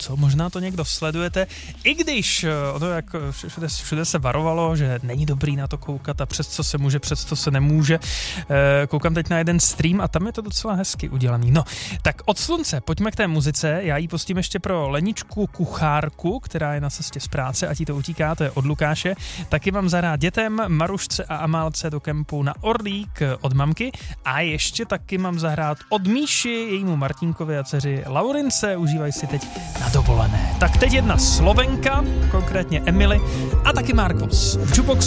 co? Možná to někdo sledujete, i když ono jak všude se varovalo, že není dobrý na to koukat a přes co se může, přes co se nemůže. Koukám teď na jeden stream a tam je to docela hezky udělaný. No, tak od slunce pojďme k té muzice, já ji pustím ještě pro Leničku kuchárku, která je na cestě z práce, ať jí to utíká, to je od Lukáše. Taky mám zahrát dětem, Marušce a Amálce do kempu na Orlík od mamky a ještě taky mám zahrát od Míši, jejímu Martinkovi a dceři Laurince, užívají si teď na dovolené. Tak teď jedna Slovenka, konkrétně Emily a taky Marcos v Jukeboxu.